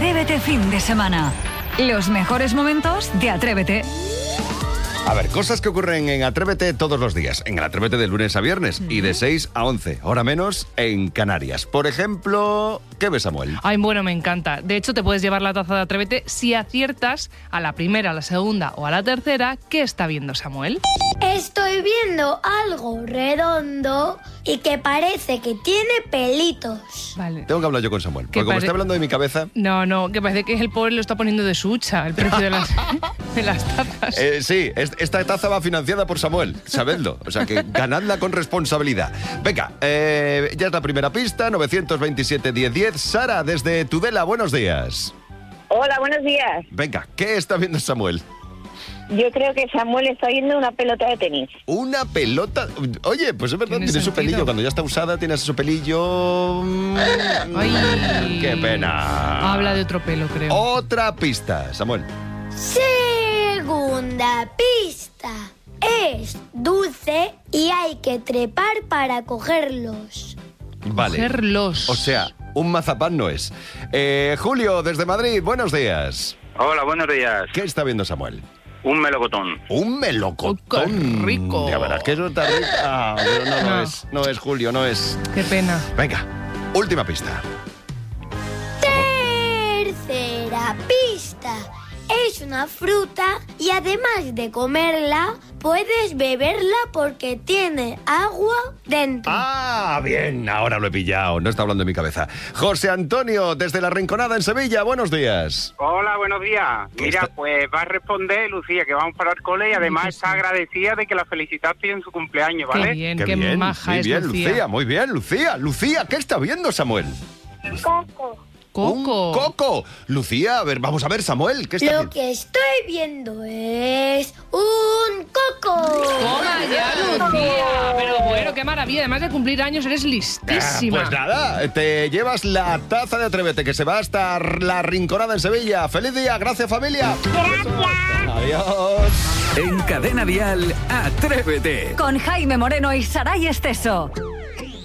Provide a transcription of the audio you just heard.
Atrévete fin de semana. Los mejores momentos de Atrévete. A ver, cosas que ocurren en Atrévete todos los días. En el Atrévete de lunes a viernes y de 6 a 11, hora menos, en Canarias. Por ejemplo, ¿qué ves, Samuel? Ay, bueno, me encanta. De hecho, te puedes llevar la taza de Atrévete si aciertas a la primera, a la segunda o a la tercera. ¿Qué está viendo Samuel? Estoy viendo algo redondo y que parece que tiene pelitos. Vale. Tengo que hablar yo con Samuel, porque como está hablando de mi cabeza... No, que parece que el pobre lo está poniendo de su hucha, el precio de las tazas. Sí, esta taza va financiada por Samuel, sabedlo. O sea que ganadla con responsabilidad. Venga, ya es la primera pista, 927-1010. Sara, desde Tudela, buenos días. Hola, buenos días. Venga, ¿qué está viendo Samuel? Yo creo que Samuel está viendo una pelota de tenis. ¿Una pelota? Oye, pues es verdad, tiene su sentido. pelillo. Cuando ya está usada, tiene su pelillo... Ay, ¡Qué pena! Habla de otro pelo, creo. Otra pista, Samuel. Segunda pista. Es dulce y hay que trepar para cogerlos. Vale. Cogerlos. O sea, un mazapán no es. Julio, desde Madrid, buenos días. Hola, buenos días. ¿Qué está viendo Samuel? Un melocotón. Un melocotón. Oh, qué rico. Ya verás que eso está rico. Pero no es. No es, Julio, no es. Qué pena. Venga, última pista. Tercera pista. Es una fruta y además de comerla, puedes beberla porque tiene agua dentro. Ah, bien, ahora lo he pillado. No está hablando en mi cabeza. José Antonio, desde La Rinconada en Sevilla, buenos días. Hola, buenos días. Mira, pues va a responder Lucía, que vamos para el cole y además está agradecida de que la felicitaste en su cumpleaños, ¿vale? Qué bien, maja muy es bien, Lucía. muy bien, Lucía. Lucía, ¿qué está viendo Samuel? Coco. Coco. Un coco. Lucía, a ver, vamos a ver, Samuel, ¿qué está Lo viendo? que estoy viendo es un coco. Toma ya, Lucía. Pero bueno, qué maravilla. Además de cumplir años, eres listísima. Pues nada, te llevas la taza de Atrévete, que se va hasta La Rinconada en Sevilla. ¡Feliz día! ¡Gracias, familia! Gracias. ¡Adiós! En Cadena Dial, Atrévete. Con Jaime Moreno y Saray Esteso.